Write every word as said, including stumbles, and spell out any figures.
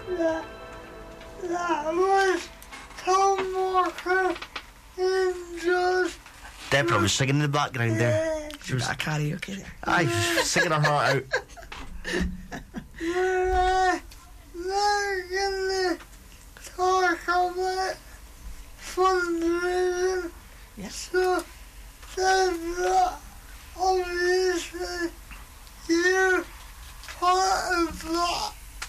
That, that was Tom Walker in just... Deborah was singing in the background there. She was at karaoke there. Aye, she was singing her heart out. We're, uh, we're gonna talk about fundraising. Yes. So, Deborah, obviously, you're part of that.